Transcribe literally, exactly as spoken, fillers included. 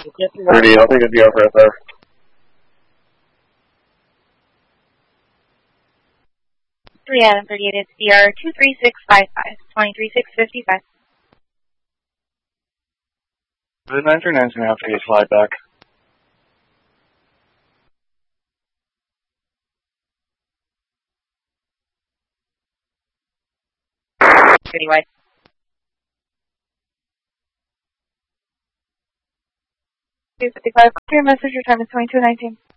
thirty, I'll take a D R for there. three Adam thirty-eight, it's D R two three six five five, twenty-three six fifty-five. The nine three nine's going to have to get slide back. Anyway. two fifty-five, your message, your time is twenty-two nineteen.